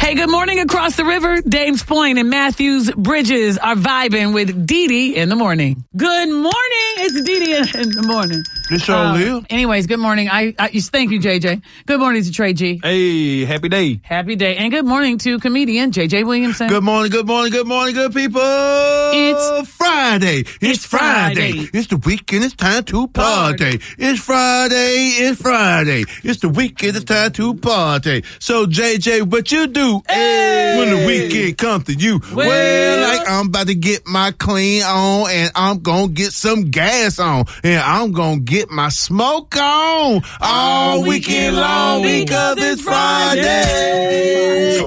Hey, good morning across the river. Dames Point and Matthews Bridges are vibing with Dee Dee in the morning. Good morning. It's Dee Dee in the morning. This show live. Anyways, good morning. Thank you, JJ. Good morning to Trey G. Hey, happy day. Happy day. And good morning to comedian JJ Williamson. Good morning, good people. It's Friday. It's Friday. It's the weekend. It's time to party. It's Friday. It's Friday. It's the weekend. It's time to party. So, JJ, what you do when the weekend comes to you? Well, like I'm about to get my clean on, and I'm going to get some gas on, and I'm going to get my smoke on all weekend long because it's Friday.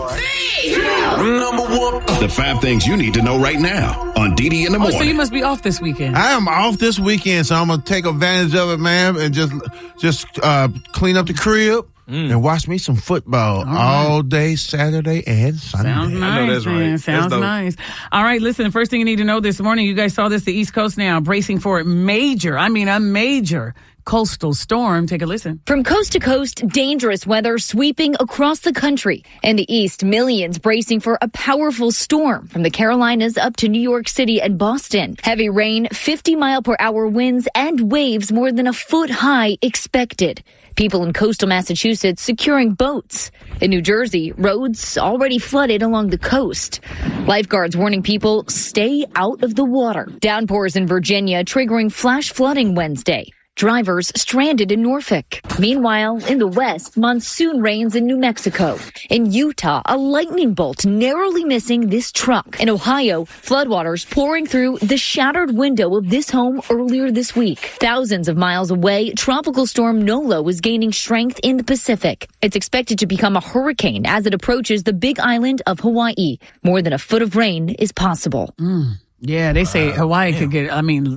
The 5 things you need to know right now on Dee Dee in the morning. So you must be off this weekend. I am off this weekend, so I'm going to take advantage of it, man, and just clean up the crib and watch me some football all day, Saturday and Sunday. Sounds nice, I know that's man. right. Sounds That's nice. All right, listen, the first thing you need to know this morning, you guys saw this, the East Coast now bracing for a major coastal storm. Take a listen. From coast to coast, dangerous weather sweeping across the country. In the east, millions bracing for a powerful storm from the Carolinas up to New York City and Boston. Heavy rain, 50-mile-per-hour winds, and waves more than a foot high expected. People in coastal Massachusetts securing boats. In New Jersey, roads already flooded along the coast. Lifeguards warning people stay out of the water. Downpours in Virginia triggering flash flooding Wednesday. Drivers stranded in Norfolk. Meanwhile, in the west, monsoon rains in New Mexico. In Utah, a lightning bolt narrowly missing this truck. In Ohio, floodwaters pouring through the shattered window of this home earlier this week. Thousands of miles away, Tropical Storm Nolo is gaining strength in the Pacific. It's expected to become a hurricane as it approaches the big island of Hawaii. More than a foot of rain is possible. Yeah, they say Hawaii could get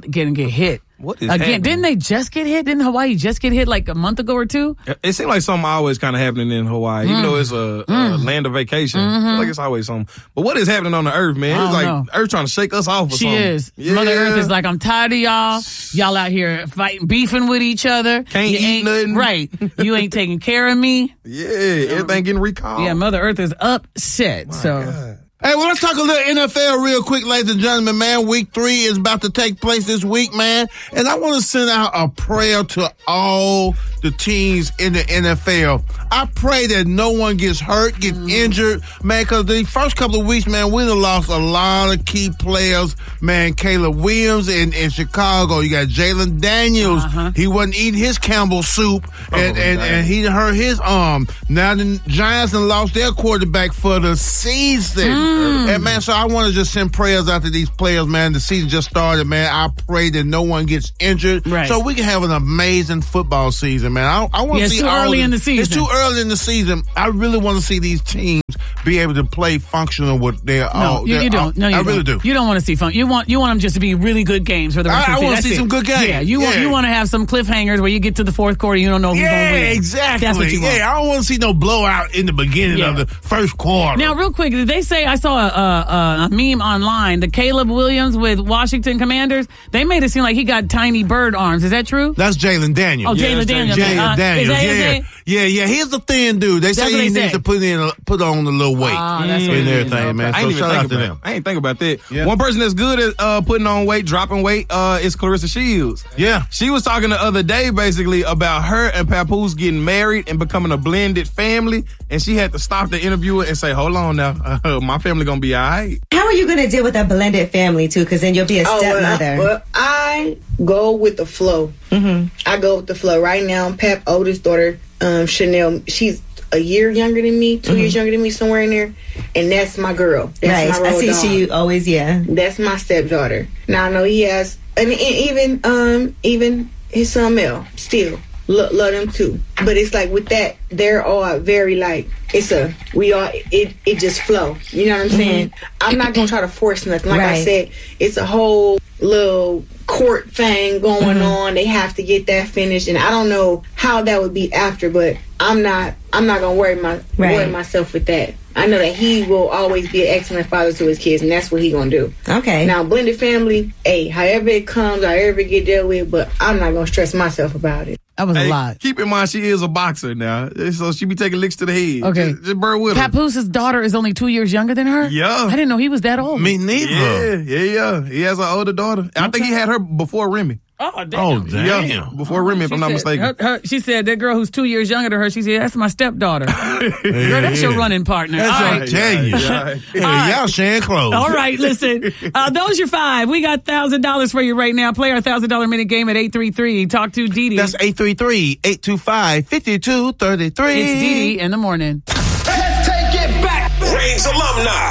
hit. What is Again, happening? didn't they just get hit? Didn't Hawaii just get hit like a month ago or two? It seems like something always kind of happening in Hawaii, even though it's a land of vacation. I feel like it's always something. But what is happening on the earth, man? It's like Earth trying to shake us off or She something. is. Yeah. Mother Earth is like, I'm tired of y'all. Y'all out here fighting, beefing with each other. Can't You eat ain't- nothing. Right. You ain't taking care of me. Yeah, everything getting recalled. Yeah, Mother Earth is upset. God. Hey, well, let's talk a little NFL real quick, ladies and gentlemen, man. Week 3 is about to take place this week, man. And I want to send out a prayer to all the teams in the NFL. I pray that no one gets hurt, gets injured, man, because the first couple of weeks, man, we done lost a lot of key players, man. Caleb Williams in Chicago. You got Jalen Daniels. He wasn't eating his Campbell soup, and he hurt his arm. Now the Giants done lost their quarterback for the season. And, man, so I want to just send prayers out to these players, man. The season just started, man. I pray that no one gets injured so we can have an amazing football season, man. I want to see it's too early in the season. It's too early in the season. I really want to see these teams be able to play functional with their You don't. No, you I don't. really do. You don't want to see fun. You want them just to be really good games for the rest of the season. I want to see some good games. Yeah, you want to have some cliffhangers where you get to the fourth quarter, you don't know who's going to win. Yeah, exactly. That's what you want. I don't want to see no blowout in the beginning of the first quarter. Now, real quick, did they say, I saw a meme online, the Caleb Williams with Washington Commanders, they made it seem like he got tiny bird arms. Is that true? That's Jalen Daniels. Oh, Jalen Daniels. Jalen Daniels. Is that his name? Yeah. He's a thin dude. They say he needs to put on a little weight that's and everything, man. I So ain't even shout out think to about them. I ain't think about that. Yeah. One person that's good at putting on weight, dropping weight, is Clarissa Shields. Yeah. She was talking the other day basically about her and Papoose getting married and becoming a blended family, and she had to stop the interviewer and say, "Hold on now, my family gonna be all right." How are you going to deal with a blended family, too? Because then you'll be a stepmother. Well, I go with the flow. I go with the flow. Right now, Pep's oldest daughter, Chanel, she's a year younger than me, 2 years younger than me, somewhere in there. And that's my girl. That's my I road see dog. she always, That's my stepdaughter. Now, I know he has, and even his son Mel, still. Love them too, but it's like with that, they're all very like it just flow. You know what I'm saying? I'm not gonna try to force nothing. Like I said, it's a whole little court thing going on. They have to get that finished, and I don't know how that would be after, but I'm not gonna worry myself with that. I know that he will always be an excellent father to his kids, and that's what he gonna do. Okay. Now, blended family, however it comes, however it get dealt with, but I'm not gonna stress myself about it. That was a lot. Keep in mind, she is a boxer now, so she be taking licks to the head. Okay. Just bear with her. Papoose' daughter is only 2 years younger than her? Yeah. I didn't know he was that old. Me neither. Yeah. He has an older daughter. I think he had her before Remy. Oh, damn. Oh, damn. Yeah, before Remy, if I'm not mistaken. She said that girl who's 2 years younger than her, she said, that's my stepdaughter. Girl, that's your running partner. That's All what right. I tell you. Hey, y'all sharing clothes. All right, listen. Those your 5. We got $1,000 for you right now. Play our $1,000 minute game at 833. Talk to Dee Dee. That's 833-825-5233. It's Dee Dee in the morning. Let's take it back. Braves alumni.